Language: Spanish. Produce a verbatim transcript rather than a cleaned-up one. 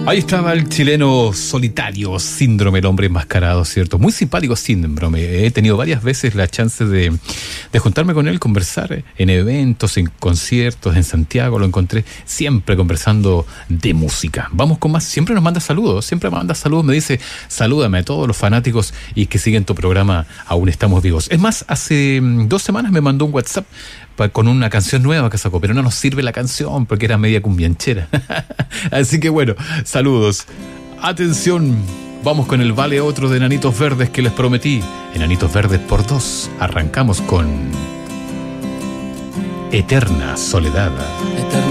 Ahí estaba el chileno Solitario, Síndrome, el hombre enmascarado, ¿cierto? Muy simpático Síndrome. He tenido varias veces la chance de, de juntarme con él, conversar en eventos, en conciertos, en Santiago. Lo encontré siempre conversando de música. Vamos con más. Siempre nos manda saludos, siempre me manda saludos. Me dice, salúdame a todos los fanáticos y que siguen tu programa, aún estamos vivos. Es más, hace dos semanas me mandó un WhatsApp con una canción nueva que sacó, pero no nos sirve la canción porque era media cumbianchera. Así que bueno, saludos. Atención, vamos con el Vale Otro de Enanitos Verdes que les prometí. Enanitos Verdes por dos. Arrancamos con Eterna Soledad. Eterna